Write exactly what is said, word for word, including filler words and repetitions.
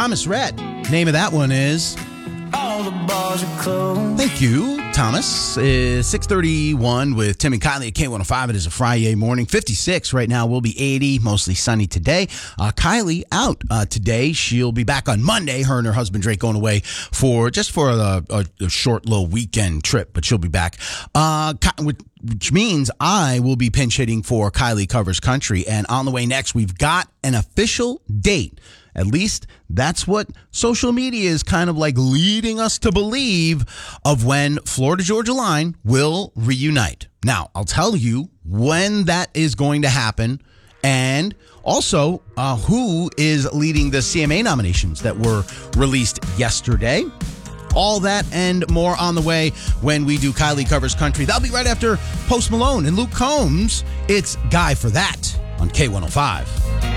Thomas Rhett. Name of that one is... All the bars are closed. Thank you, Thomas. It's six thirty-one with Tim and Kylie at K one oh five. It is a Friday morning. fifty-six right now. Will be eighty. Mostly sunny today. Uh, Kylie out uh, today. She'll be back on Monday. Her and her husband Drake going away for just for a, a, a short little weekend trip, but she'll be back. Uh, which means I will be pinch hitting for Kylie Covers Country. And on the way next, we've got an official date. At least that's what social media is kind of like leading us to believe of when Florida Georgia Line will reunite. Now, I'll tell you when that is going to happen and also uh, who is leading the C M A nominations that were released yesterday. All that and more on the way when we do Kylie Covers Country. That'll be right after Post Malone and Luke Combs. It's Guy for That on K one oh five.